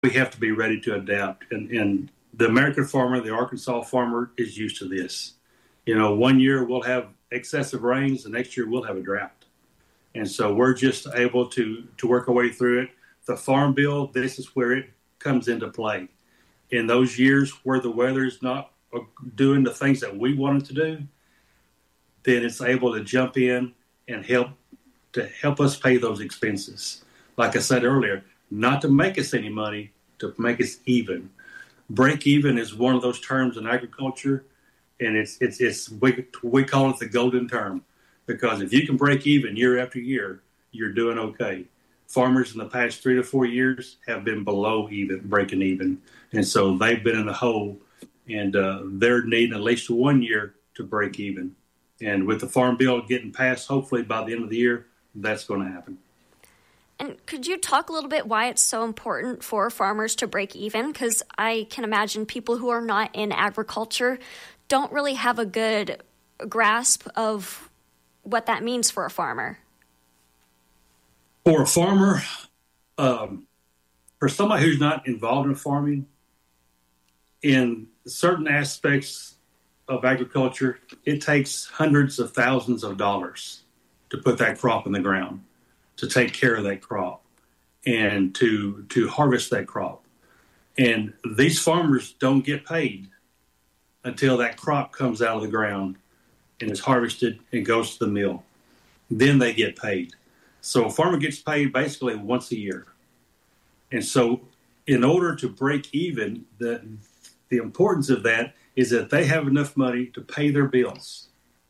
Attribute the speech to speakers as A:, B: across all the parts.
A: we have to be ready to adapt. And the American farmer, the Arkansas farmer, is used to this. You know, one year we'll have excessive rains, the next year we'll have a drought. And so we're just able to work our way through it. The Farm Bill, this is where it comes into play. In those years where the weather is not doing the things that we want it to do, then it's able to jump in and help us pay those expenses. Like I said earlier, not to make us any money, to make us even. Break even is one of those terms in agriculture, and we call it the golden term, because if you can break even year after year, you're doing okay. Farmers in the past 3 to 4 years have been below even, breaking even, and so they've been in the hole, and they're needing at least 1 year to break even. And with the Farm Bill getting passed, hopefully by the end of the year, that's going to happen.
B: And could you talk a little bit why it's so important for farmers to break even? Because I can imagine people who are not in agriculture don't really have a good grasp of what that means for a farmer.
A: For a farmer, for somebody who's not involved in farming, in certain aspects of agriculture, it takes hundreds of thousands of dollars to put that crop in the ground, to take care of that crop, and to harvest that crop. And these farmers don't get paid until that crop comes out of the ground and is harvested and goes to the mill. Then they get paid. So a farmer gets paid basically once a year. And so in order to break even, the importance of that is that they have enough money to pay their bills.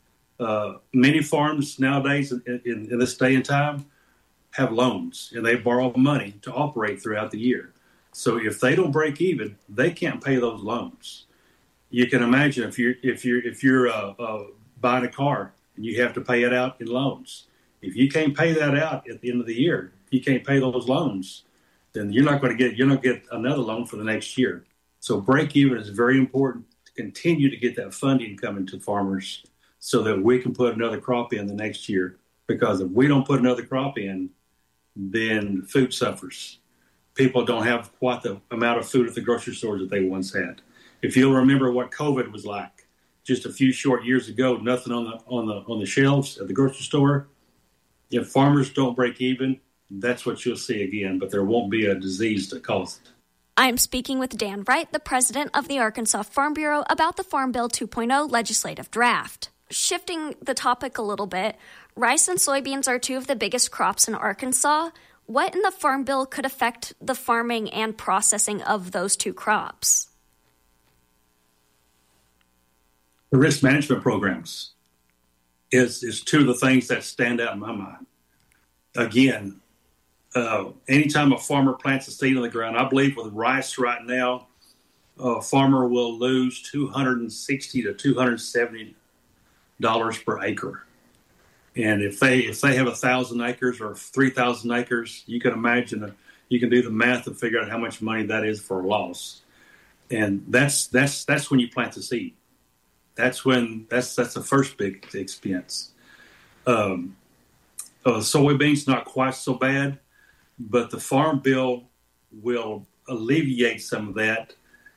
A: Many farms nowadays in this day and time have loans, and they borrow money to operate throughout the year. So if they don't break even, they can't pay those loans. You can imagine if you're buying a car and you have to pay it out in loans. If you can't pay that out at the end of the year, if you can't pay those loans, then you're not going to get another loan for the next year. So break even is very important to continue to get that funding coming to farmers so that we can put another crop in the next year. Because if we don't put another crop in, then food suffers. People don't have quite the amount of food at the grocery stores that they once had. If you'll remember what COVID was like, just a few short years ago, nothing on the shelves at the grocery store. If farmers don't break even, that's what you'll see again, but there won't be a disease to cause it.
B: I'm speaking with Dan Wright, the president of the Arkansas Farm Bureau, about the Farm Bill 2.0 legislative draft. Shifting the topic a little bit, rice and soybeans are two of the biggest crops in Arkansas. What in the Farm Bill could affect the farming and processing of those two crops?
A: The risk management programs is two of the things that stand out in my mind. Again, anytime a farmer plants a seed on the ground, I believe with rice right now, a farmer will lose $260 to $270 per acre. And if they have 1,000 acres or 3,000 acres, you can imagine, you can do the math and figure out how much money that is for a loss. And that's when you plant the seed. That's the first big expense. Soybeans, not quite so bad, but the Farm Bill will alleviate some of that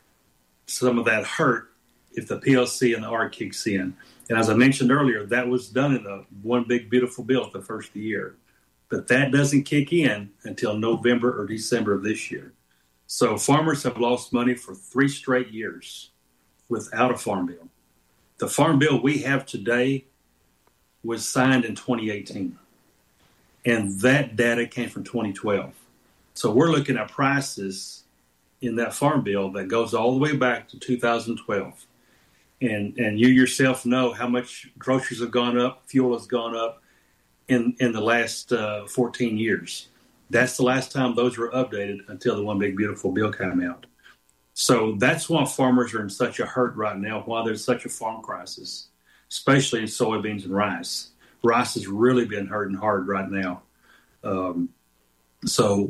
A: hurt if the PLC and the ARC kicks in. And as I mentioned earlier, that was done in the one big beautiful bill at the first of the year. But that doesn't kick in until November or December of this year. So farmers have lost money for 3 straight years without a Farm Bill. The Farm Bill we have today was signed in 2018. And that data came from 2012. So we're looking at prices in that Farm Bill that goes all the way back to 2012. And you yourself know how much groceries have gone up, fuel has gone up in the last 14 years. That's the last time those were updated until the one big beautiful bill came out. So that's why farmers are in such a hurt right now, why there's such a farm crisis, especially in soybeans and rice. Rice has really been hurting hard right now. So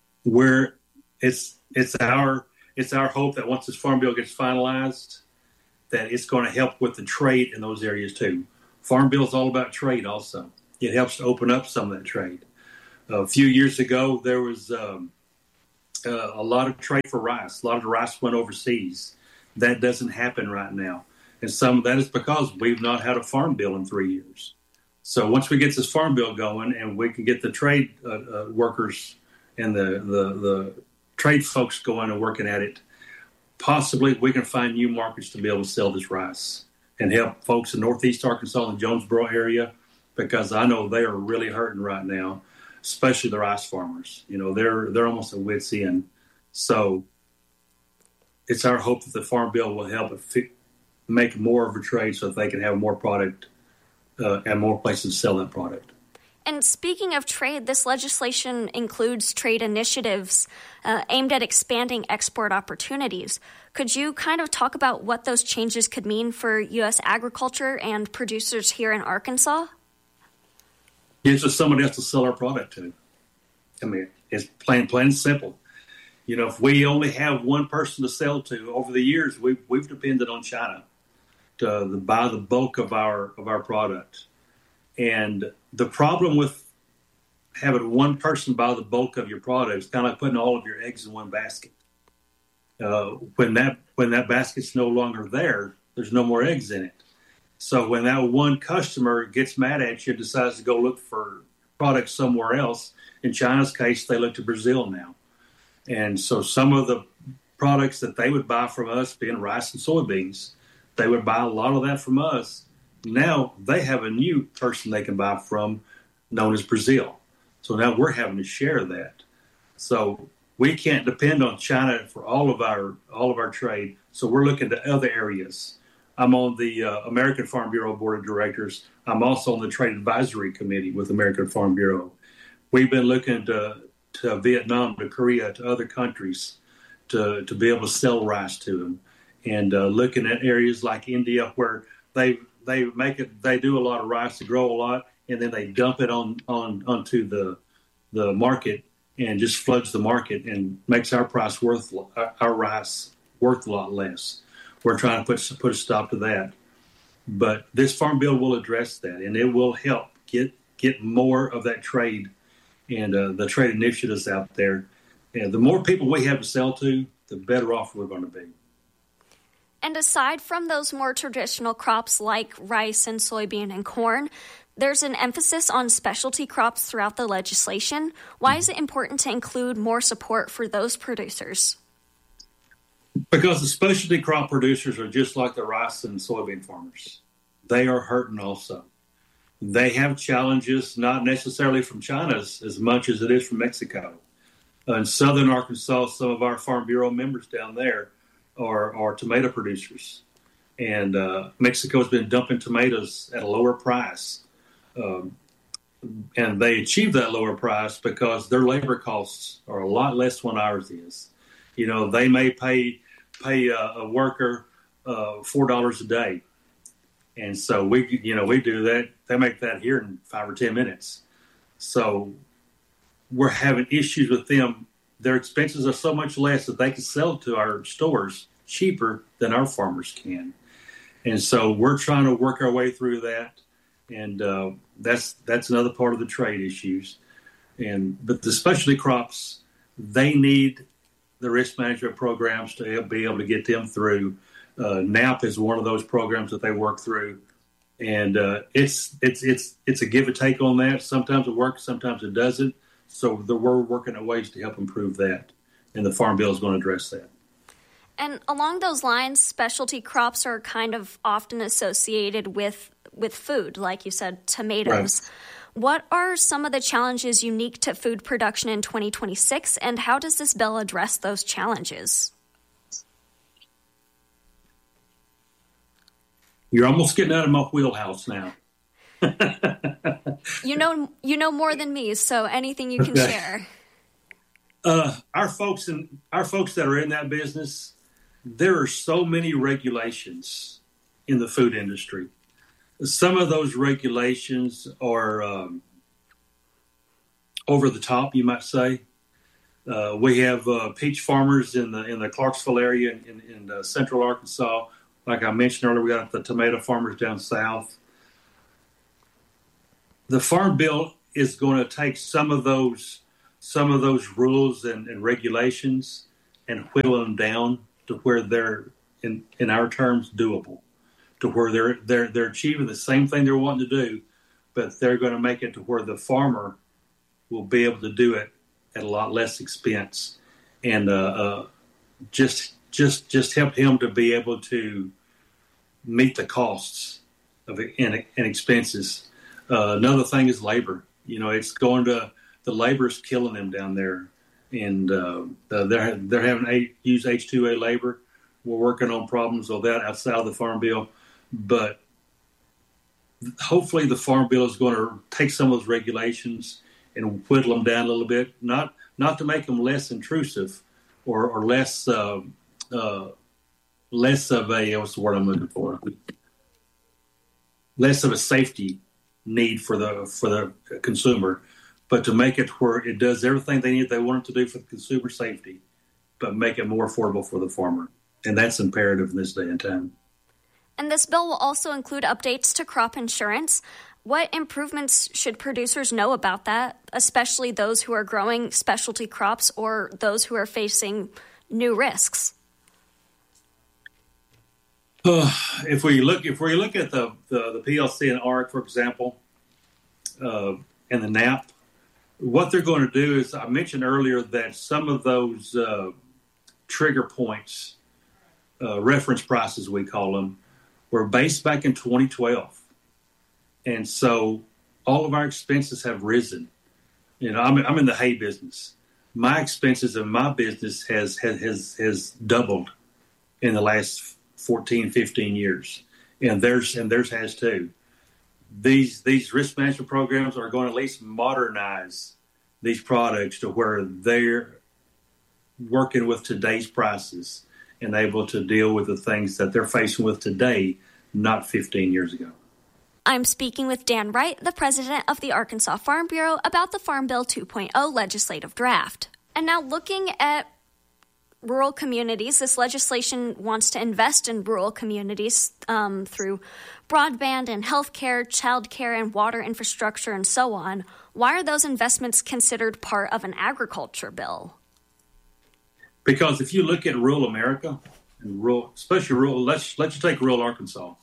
A: it's our hope that once this Farm Bill gets finalized, that it's going to help with the trade in those areas too. Farm Bill is all about trade also. It helps to open up some of that trade. A few years ago, there was a lot of trade for rice. A lot of the rice went overseas. That doesn't happen right now. And some of that is because we've not had a farm bill in 3 years. So once we get this farm bill going and we can get the trade workers and the trade folks going and working at it, possibly we can find new markets to be able to sell this rice and help folks in Northeast Arkansas and Jonesboro area, because I know they are really hurting right now, especially the rice farmers. You know, they're almost at wit's end. So it's our hope that the farm bill will help make more of a trade so that they can have more product and more places to sell that product.
B: And speaking of trade, this legislation includes trade initiatives aimed at expanding export opportunities. Could you kind of talk about what those changes could mean for U.S. agriculture and producers here in Arkansas?
A: Gives us somebody else to sell our product to. I mean, it's plain and simple. You know, if we only have one person to sell to, over the years, we've depended on China to buy the bulk of our product. And the problem with having one person buy the bulk of your product is kind of like putting all of your eggs in one basket. When that basket's no longer there, there's no more eggs in it. So when that one customer gets mad at you and decides to go look for products somewhere else, in China's case, they look to Brazil now. And so some of the products that they would buy from us, being rice and soybeans, they would buy a lot of that from us. Now they have a new person they can buy from, known as Brazil. So now we're having to share that. So we can't depend on China for all of our trade. So we're looking to other areas. I'm on the American Farm Bureau Board of Directors. I'm also on the Trade Advisory Committee with American Farm Bureau. We've been looking to Vietnam, to Korea, to other countries to be able to sell rice to them, and looking at areas like India where they do a lot of rice, they grow a lot, and then they dump it onto the market and just floods the market and makes our rice worth a lot less. We're trying to put a stop to that. But this farm bill will address that, and it will help get more of that trade and the trade initiatives out there. And the more people we have to sell to, the better off we're going to be.
B: And aside from those more traditional crops like rice and soybean and corn, there's an emphasis on specialty crops throughout the legislation. Why is it important to include more support for those producers?
A: Because the specialty crop producers are just like the rice and soybean farmers. They are hurting also. They have challenges, not necessarily from China as much as it is from Mexico. In southern Arkansas, some of our Farm Bureau members down there are tomato producers. And Mexico's been dumping tomatoes at a lower price. And they achieve that lower price because their labor costs are a lot less than ours is. You know, they may pay a worker $4 a day. And so we do that. They make that here in 5 or 10 minutes. So we're having issues with them. Their expenses are so much less that they can sell to our stores cheaper than our farmers can. And so we're trying to work our way through that. And that's another part of the trade issues. But the specialty crops, they need the risk management programs to be able to get them through. NAP is one of those programs that they work through, and it's a give and take on that. Sometimes it works, sometimes it doesn't. So we're working at ways to help improve that, and the Farm Bill is going to address that.
B: And along those lines, specialty crops are kind of often associated with food, like you said, tomatoes. Right. What are some of the challenges unique to food production in 2026, and how does this bill address those challenges?
A: You're almost getting out of my wheelhouse now.
B: You know more than me, so anything you can share.
A: Our folks that are in that business, there are so many regulations in the food industry. Some of those regulations are over the top, you might say. We have peach farmers in the Clarksville area in central Arkansas. Like I mentioned earlier, we got the tomato farmers down south. The Farm Bill is going to take some of those some of those rules and regulations and whittle them down to where they're, in our terms, doable, to where they're achieving the same thing they're wanting to do, but they're going to make it to where the farmer will be able to do it at a lot less expense, and just help him to be able to meet the costs of it and expenses. Another thing is labor. It's going to, the labor's killing them down there, and they're having to use H-2A labor. We're working on problems with that outside of the Farm Bill, but hopefully the Farm Bill is going to take some of those regulations and whittle them down a little bit, not to make them less intrusive or less of a, what's the word I'm looking for? Less of a safety need for the consumer, but to make it where it does everything they want it to do for the consumer safety, but make it more affordable for the farmer. And that's imperative in this day and time.
B: And this bill will also include updates to crop insurance. What improvements should producers know about that, especially those who are growing specialty crops or those who are facing new risks? If we look at the PLC and ARC, for example, and the NAP, what they're going to do is, I mentioned earlier that some of those trigger points, reference prices we call them, were based back in 2012. And so all of our expenses have risen. I'm in the hay business. My expenses in my business has doubled in the last 14, 15 years. And theirs has too. These risk management programs are going to at least modernize these products to where they're working with today's prices and able to deal with the things that they're facing with today, not 15 years ago. I'm speaking with Dan Wright, the president of the Arkansas Farm Bureau, about the Farm Bill 2.0 legislative draft. And now looking at rural communities, this legislation wants to invest in rural communities through broadband and healthcare, childcare, and water infrastructure, and so on. Why are those investments considered part of an agriculture bill? Because if you look at rural America, and especially rural, let's you take rural Arkansas.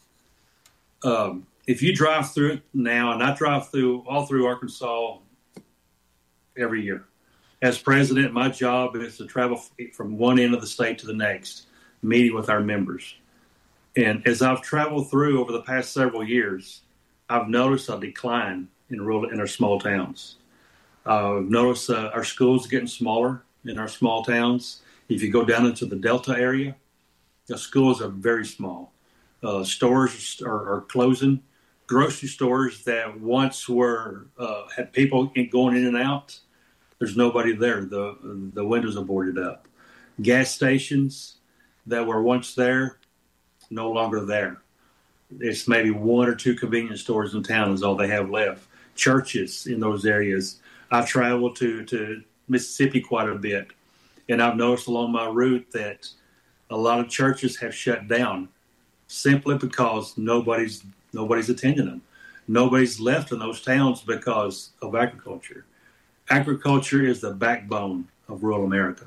B: If you drive through it now, and I drive all through Arkansas every year. As president, my job is to travel from one end of the state to the next, meeting with our members. And as I've traveled through over the past several years, I've noticed a decline in our small towns. I've noticed our schools getting smaller in our small towns. If you go down into the Delta area, the schools are very small. Stores are closing. Grocery stores that once had people going in and out, there's nobody there. The windows are boarded up. Gas stations that were once there, no longer there. It's maybe one or two convenience stores in town is all they have left. Churches in those areas. I've traveled to Mississippi quite a bit, and I've noticed along my route that a lot of churches have shut down simply because nobody's attending them. Nobody's left in those towns because of agriculture. Agriculture is the backbone of rural America.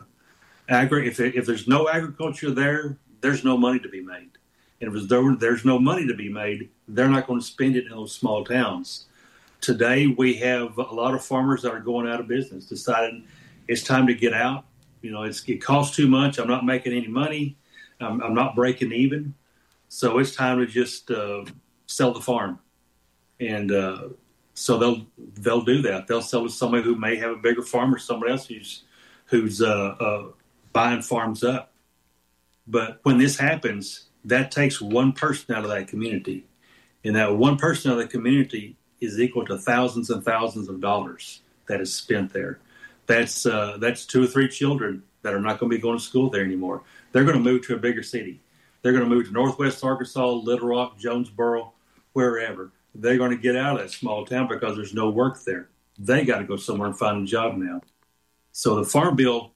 B: If there's no agriculture there, there's no money to be made. And if there's no money to be made, they're not going to spend it in those small towns. Today, we have a lot of farmers that are going out of business, deciding it's time to get out. It costs too much. I'm not making any money. I'm not breaking even. So it's time to just sell the farm. And so they'll do that. They'll sell to somebody who may have a bigger farm or somebody else who's buying farms up. But when this happens, that takes one person out of that community. And that one person out of the community is equal to thousands and thousands of dollars that is spent there. That's 2 or 3 children that are not going to be going to school there anymore. They're going to move to a bigger city. They're going to move to Northwest Arkansas, Little Rock, Jonesboro, wherever. They're going to get out of that small town because there's no work there. They got to go somewhere and find a job now. So the Farm Bill,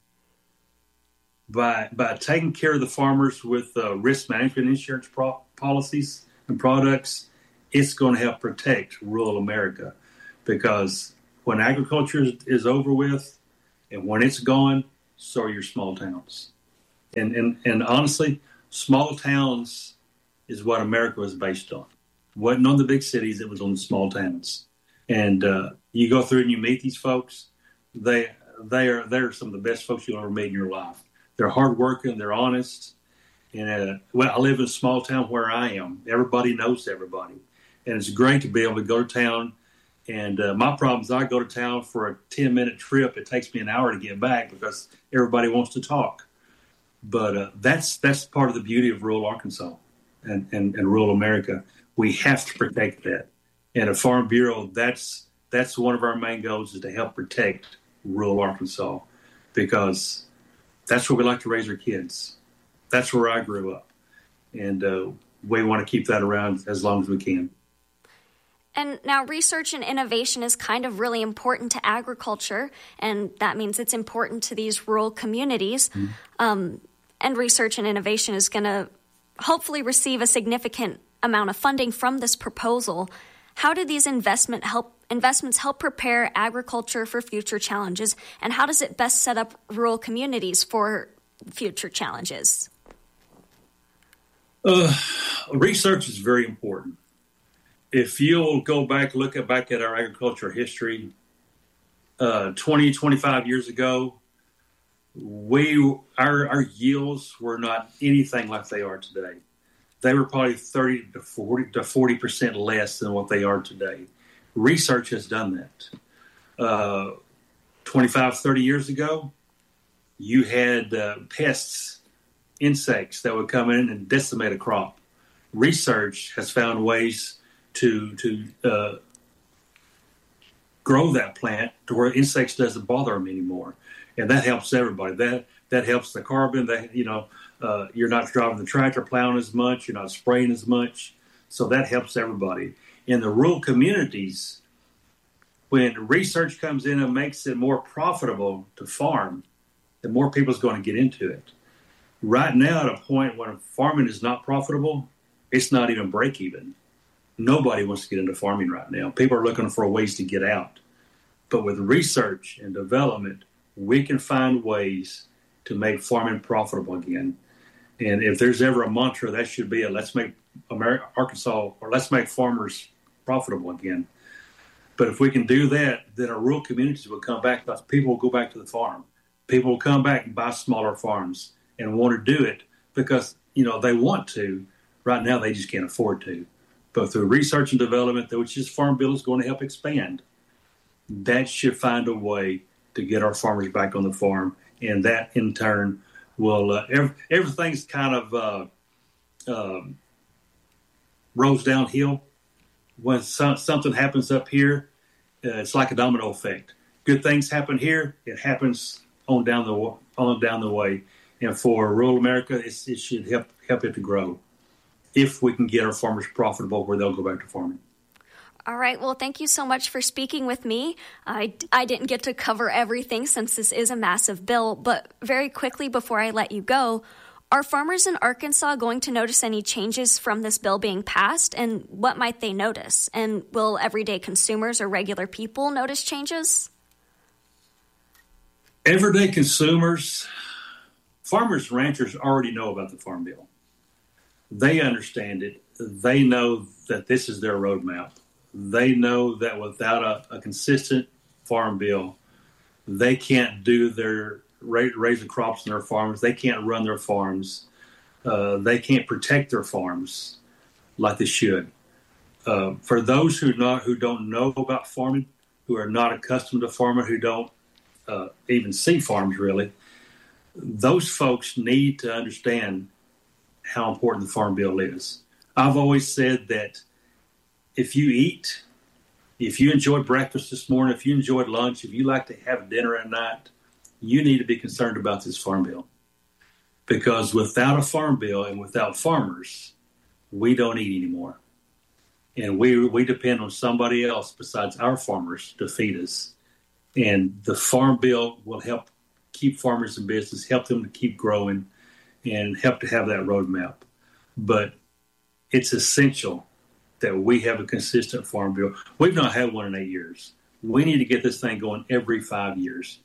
B: by taking care of the farmers with risk management insurance policies and products, it's going to help protect rural America. Because when agriculture is over with,
A: And when it's gone, so are your small towns. And honestly, small towns is what America was based on. It wasn't on the big cities, it was on the small towns. And you go through and you meet these folks, they're some of the best folks you'll ever meet in your life. They're hardworking, they're honest. And I live in a small town where I am. Everybody knows everybody. And it's great to be able to go to town. And my problem is I go to town for a 10-minute trip. It takes me an hour to get back because everybody wants to talk. But that's part of the beauty of rural Arkansas and rural America. We have to protect that. And at Farm Bureau, that's one of our main goals is to help protect rural Arkansas because that's where we like to raise our kids. That's where I grew up. And we want to keep that around as long as we can.
B: And now research and innovation is kind of really important to agriculture, and that means it's important to these rural communities. Mm-hmm. And research and innovation is going to hopefully receive a significant amount of funding from this proposal. How do these investments help prepare agriculture for future challenges, and how does it best set up rural communities for future challenges?
A: Research is very important. If you'll go back, look back at our agriculture history, 20, 25 years ago, our yields were not anything like they are today. They were probably 30 to 40% less than what they are today. Research has done that. 25, 30 years ago, you had pests, insects that would come in and decimate a crop. Research has found ways to grow that plant to where insects doesn't bother them anymore, and that helps everybody. That helps the carbon. You're not driving the tractor, plowing as much. You're not spraying as much, so that helps everybody. In the rural communities, when research comes in and makes it more profitable to farm, the more people's going to get into it. Right now, at a point when farming is not profitable, it's not even break even. Nobody wants to get into farming right now. People are looking for ways to get out. But with research and development, we can find ways to make farming profitable again. And if there's ever a mantra, that should be let's make Arkansas, or let's make farmers profitable again. But if we can do that, then our rural communities will come back because people will go back to the farm. People will come back and buy smaller farms and want to do it because, they want to. Right now, they just can't afford to. But through research and development, which this Farm Bill is going to help expand, that should find a way to get our farmers back on the farm. And that, in turn, will everything's kind of rolls downhill. When something happens up here, it's like a domino effect. Good things happen here, it happens on down the way. And for rural America, it should help it to grow if we can get our farmers profitable where they'll go back to farming.
B: All right. Well, thank you so much for speaking with me. I didn't get to cover everything since this is a massive bill, but very quickly before I let you go, are farmers in Arkansas going to notice any changes from this bill being passed, and what might they notice? And will everyday consumers or regular people notice changes?
A: Everyday consumers, farmers and ranchers already know about the Farm Bill. They understand it. They know that this is their roadmap. They know that without a consistent Farm Bill, they can't do raise the crops in their farms. They can't run their farms. They can't protect their farms like they should. For those who don't know about farming, who are not accustomed to farming, who don't even see farms really, those folks need to understand how important the Farm Bill is. I've always said that if you enjoyed breakfast this morning, if you enjoyed lunch, if you like to have dinner at night, you need to be concerned about this Farm Bill. Because without a Farm Bill and without farmers, we don't eat anymore. And we depend on somebody else besides our farmers to feed us. And the Farm Bill will help keep farmers in business, help them to keep growing, and help to have that roadmap. But it's essential that we have a consistent Farm Bill. We've not had one in 8 years. We need to get this thing going every 5 years.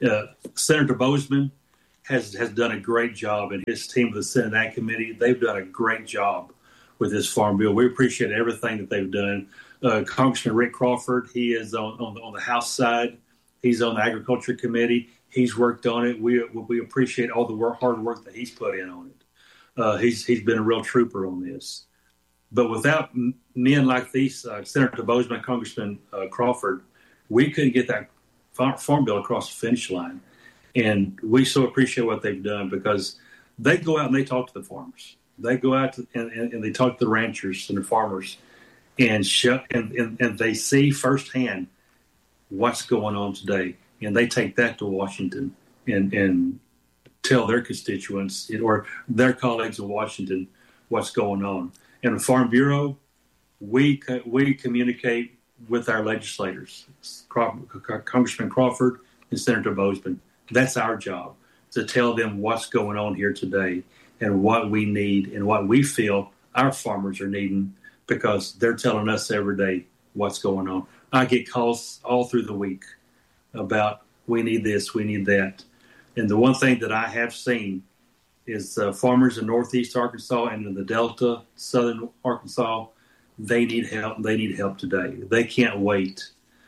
A: Senator Bozeman has done a great job, and his team of the Senate Ag Committee, they've done a great job with this farm bill. We appreciate everything that they've done. Congressman Rick Crawford, he is on the House side. He's on the Agriculture Committee. He's worked on it. We appreciate all the hard work that he's put in on it. He's been a real trooper on this. But without men like these, Senator Bozeman, Congressman Crawford, we couldn't get that farm bill across the finish line. And we so appreciate what they've done, because they go out and they talk to the farmers. They go out and they talk to the ranchers and the farmers, and they see firsthand what's going on today. And they take that to Washington and tell their constituents or their colleagues in Washington what's going on. And the Farm Bureau, we communicate with our legislators, Congressman Crawford and Senator Bozeman. That's our job, to tell them what's going on here today and what we need and what we feel our farmers are needing, because they're telling us every day what's going on. I get calls all through the week about, we need this, we need that. And the one thing that I have seen is farmers in Northeast Arkansas and in the Delta, Southern Arkansas, they need help. They need help today. They can't wait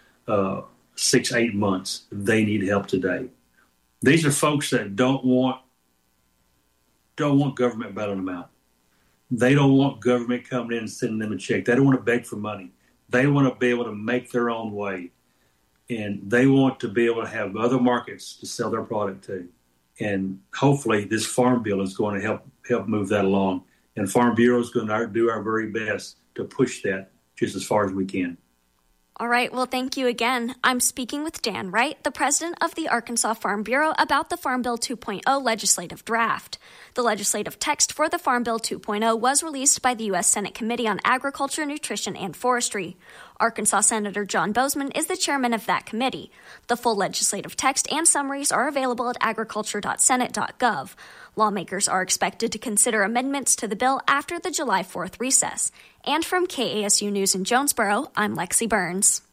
A: 6-8 months. They need help today. These are folks that don't want government bailing them out. They don't want government coming in and sending them a check. They don't want to beg for money. They want to be able to make their own way. And they want to be able to have other markets to sell their product to. And hopefully this farm bill is going to help move that along. And Farm Bureau is going to do our very best to push that just as far as we can.
B: All right. Well, thank you again. I'm speaking with Dan Wright, the president of the Arkansas Farm Bureau, about the Farm Bill 2.0 legislative draft. The legislative text for the Farm Bill 2.0 was released by the U.S. Senate Committee on Agriculture, Nutrition, and Forestry. Arkansas Senator John Bozeman is the chairman of that committee. The full legislative text and summaries are available at agriculture.senate.gov. Lawmakers are expected to consider amendments to the bill after the July 4th recess. And from KASU News in Jonesboro, I'm Lexi Burns.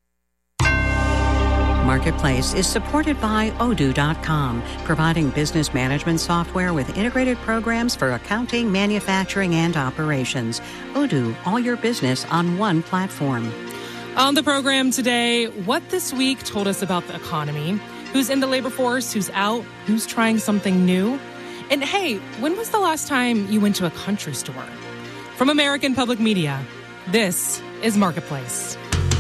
C: Marketplace is supported by Odoo.com, providing business management software with integrated programs for accounting, manufacturing, and operations. Odoo, all your business on one platform.
D: On the program today, what this week told us about the economy, who's in the labor force, who's out, who's trying something new. And hey, when was the last time you went to a country store? From American Public Media, this is Marketplace.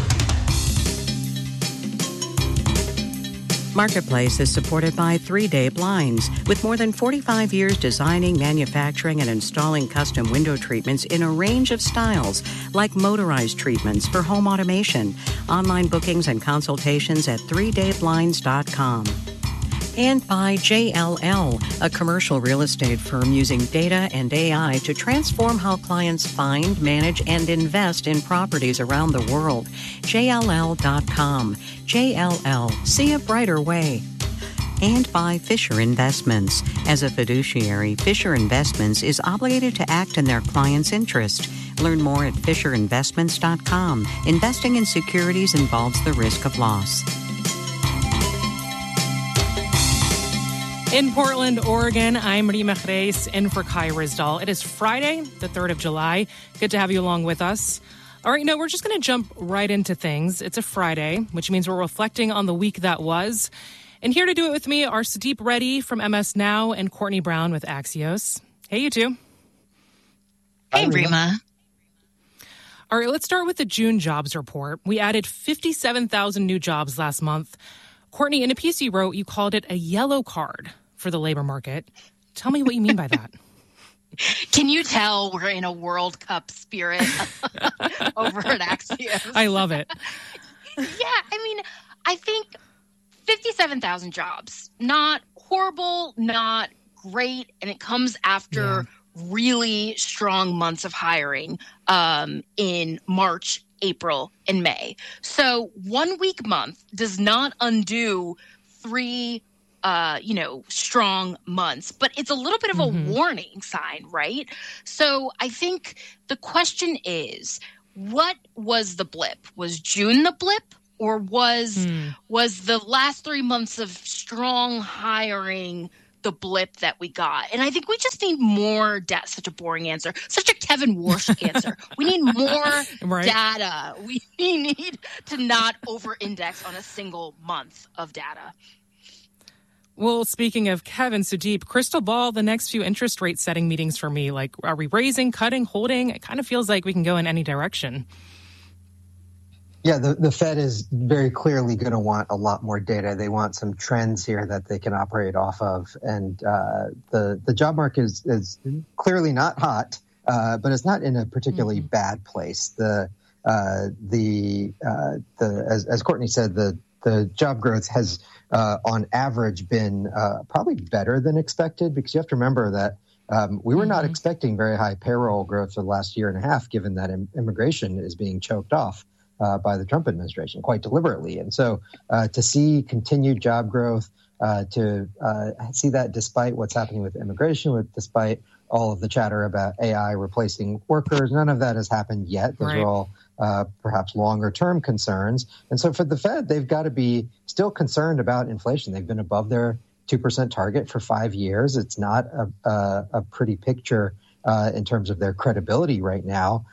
C: Marketplace is supported by 3 Day Blinds. With more than 45 years designing, manufacturing, and installing custom window treatments in a range of styles, like motorized treatments for home automation. Online bookings and consultations at 3dayblinds.com. And by JLL, a commercial real estate firm using data and AI to transform how clients find, manage, and invest in properties around the world. JLL.com. JLL, see a brighter way. And by Fisher Investments. As a fiduciary, Fisher Investments is obligated to act in their client's interest. Learn more at FisherInvestments.com. Investing in securities involves the risk of loss.
D: In Portland, Oregon, I'm Rima Jerez in for Kai Rizdal. It is Friday, the 3rd of July. Good to have you along with us. All right, we're just going to jump right into things. It's a Friday, which means we're reflecting on the week that was. And here to do it with me are Sudeep Reddy from MS Now and Courtney Brown with Axios. Hey, you two.
E: Hey, Rima.
D: All right, let's start with the June jobs report. We added 57,000 new jobs last month. Courtney, in a piece you wrote, you called it a yellow card for the labor market. Tell me what you mean by that.
E: Can you tell we're in a World Cup spirit over at Axios?
D: I love it.
E: Yeah, I think 57,000 jobs, not horrible, not great, and it comes after really strong months of hiring in March, April, and May. So 1 week month does not undo 3 strong months, but it's a little bit of a warning sign, right? So I think the question is, what was the blip? Was June the blip, Or was the last 3 months of strong hiring the blip that we got? And I think we just need more data. Such a boring answer. Such a Kevin Warsh answer. We need more data. We need to not over-index on a single month of data.
D: Well, speaking of Kevin, Sudeep, crystal ball, the next few interest rate setting meetings for me. Like, are we raising, cutting, holding? It kind of feels like we can go in any direction.
F: Yeah, the Fed is very clearly going to want a lot more data. They want some trends here that they can operate off of. And the job market is clearly not hot, but it's not in a particularly bad place. As Courtney said, the job growth has on average been probably better than expected, because you have to remember that we were not expecting very high payroll growth for the last year and a half, given that immigration is being choked off by the Trump administration quite deliberately. And so to see continued job growth, to see that despite what's happening with immigration, despite all of the chatter about AI replacing workers, none of that has happened yet. Those are all perhaps longer term concerns. And so for the Fed, they've got to be still concerned about inflation. They've been above their 2% target for 5 years. It's not a pretty picture in terms of their credibility right now.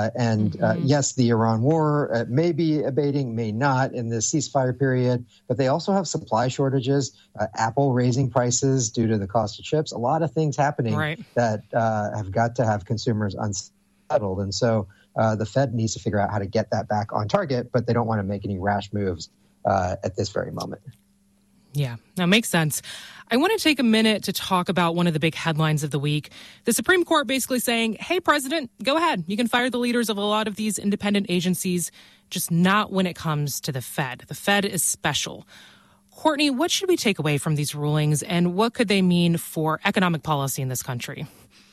F: Yes, the Iran war may be abating, may not in the ceasefire period, but they also have supply shortages, Apple raising prices due to the cost of chips, a lot of things happening that have got to have consumers unsettled. And so the Fed needs to figure out how to get that back on target, but they don't want to make any rash moves at this very moment.
D: Yeah, that makes sense. I want to take a minute to talk about one of the big headlines of the week. The Supreme Court basically saying, hey, President, go ahead. You can fire the leaders of a lot of these independent agencies, just not when it comes to the Fed. The Fed is special. Courtney, what should we take away from these rulings, and what could they mean for economic policy in this country?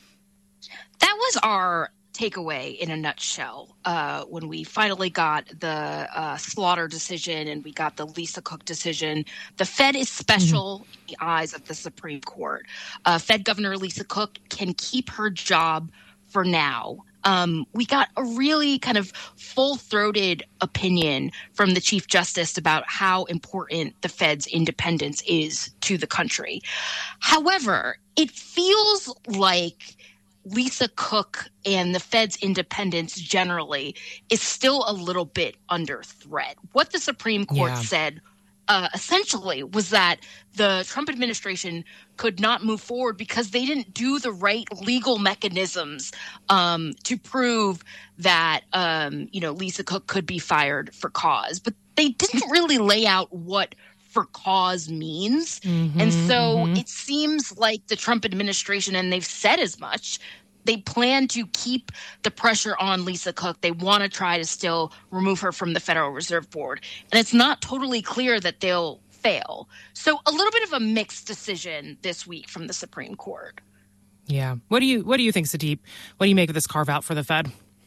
E: That was our takeaway in a nutshell when we finally got the Slaughter decision and we got the Lisa Cook decision. The Fed is special in the eyes of the Supreme Court. Fed Governor Lisa Cook can keep her job for now. We got a really kind of full-throated opinion from the Chief Justice about how important the Fed's independence is to the country. However, it feels like Lisa Cook and the Fed's independence generally is still a little bit under threat. What the Supreme Court said essentially was that the Trump administration could not move forward because they didn't do the right legal mechanisms to prove that Lisa Cook could be fired for cause. But they didn't really lay out what for cause means. And so it seems like the Trump administration, and they've said as much, they plan to keep the pressure on Lisa Cook. They want to try to still remove her from the Federal Reserve Board. And it's not totally clear that they'll fail. So a little bit of a mixed decision this week from the Supreme Court.
D: Yeah. What do you think, Sudeep? What do you make of this carve out for the Fed?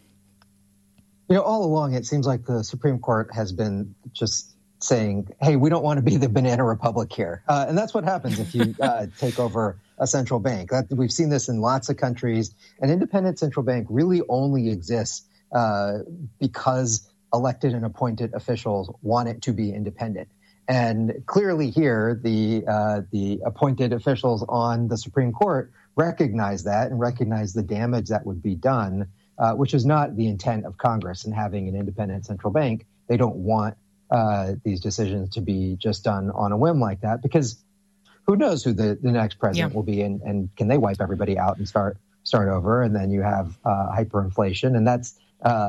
F: All along, it seems like the Supreme Court has been just saying, hey, we don't want to be the banana republic here. And that's what happens if you take over a central bank. We've seen this in lots of countries. An independent central bank really only exists because elected and appointed officials want it to be independent. And clearly here, the appointed officials on the Supreme Court recognize that and recognize the damage that would be done, which is not the intent of Congress in having an independent central bank. They don't want these decisions to be just done on a whim like that, because who knows who the next president will be, and can they wipe everybody out and start over, and then you have hyperinflation, and that's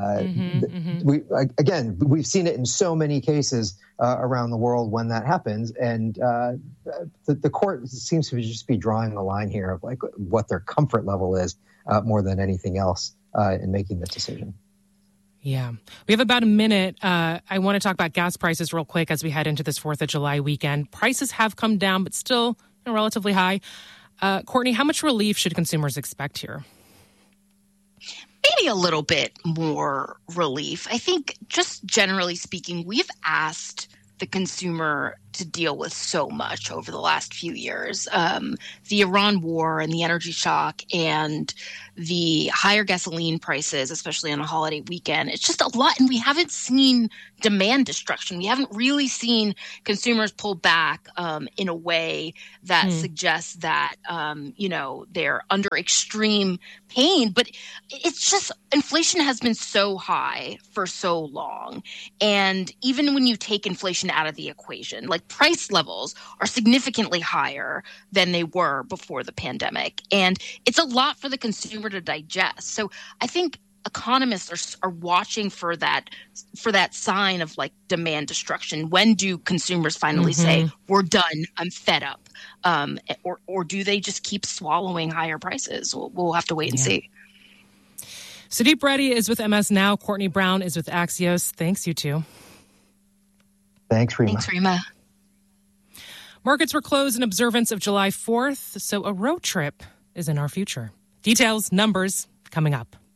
F: we've seen it in so many cases around the world when that happens, and the court seems to just be drawing the line here of like what their comfort level is more than anything else in making the decision.
D: Yeah. We have about a minute. I want to talk about gas prices real quick as we head into this 4th of July weekend. Prices have come down, but still relatively high. Courtney, how much relief should consumers expect here?
E: Maybe a little bit more relief. I think just generally speaking, we've asked the consumer to deal with so much over the last few years. The Iran war and the energy shock and the higher gasoline prices, especially on a holiday weekend, it's just a lot. And we haven't seen demand destruction. We haven't really seen consumers pull back in a way that suggests that, they're under extreme pain. But it's just inflation has been so high for so long. And even when you take inflation out of the equation, like price levels are significantly higher than they were before the pandemic. And it's a lot for the consumer to digest. So I think economists are watching for that sign of like demand destruction. When do consumers finally say, we're done, I'm fed up? Or do they just keep swallowing higher prices? We'll have to wait and see.
D: Sudeep Reddy is with MS Now. Courtney Brown is with Axios. Thanks, you two.
F: Thanks, Rima.
E: Thanks, Rima.
D: Markets were closed in observance of July 4th, so a road trip is in our future. Details, numbers, coming up.